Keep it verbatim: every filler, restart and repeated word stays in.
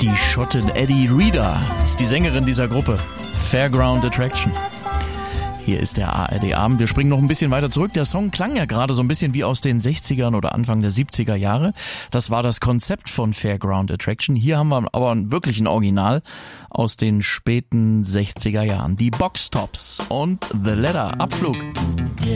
Die Schottin Eddie Reader ist die Sängerin dieser Gruppe. Fairground Attraction. Hier ist der A R D-Abend. Wir springen noch ein bisschen weiter zurück. Der Song klang ja gerade so ein bisschen wie aus den sechzigern oder Anfang der siebziger Jahre. Das war das Konzept von Fairground Attraction. Hier haben wir aber wirklich ein Original aus den späten sechziger Jahren. Die Box Tops und The Letter. Abflug.